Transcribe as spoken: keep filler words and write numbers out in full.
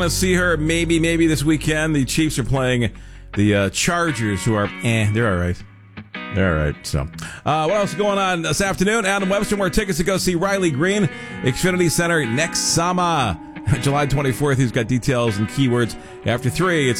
Let's see her maybe, maybe this weekend. The Chiefs are playing the uh, Chargers, who are, eh, they're all right. They're all right. So, uh, what else is going on this afternoon? Adam Webster, more tickets to go see Riley Green, Xfinity Center next summer, July twenty-fourth. He's got details and keywords after three. It's